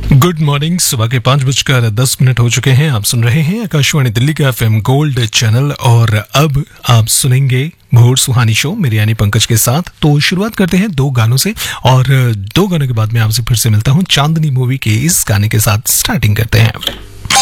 Good morning. सुबह के 5:10 हो चुके हैं। आप सुन रहे हैं आकाशवाणी दिल्ली का एफएम गोल्ड चैनल और अब आप सुनेंगे भोर सुहानी शो मेरे यानी पंकज के साथ। तो शुरुआत करते हैं दो गानों से और दो गानों के बाद मैं आपसे फिर से मिलता हूं चांदनी मूवी के इस गाने के साथ स्टार्टिंग करते हैं।